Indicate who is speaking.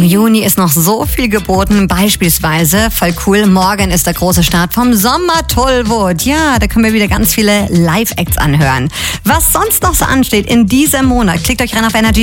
Speaker 1: Juni ist noch so viel geboten, beispielsweise, voll cool, morgen ist der große Start vom Sommer Tollwood. Ja, da können wir wieder ganz viele Live-Acts anhören. Was sonst noch so ansteht in diesem Monat, klickt euch rein auf Energy.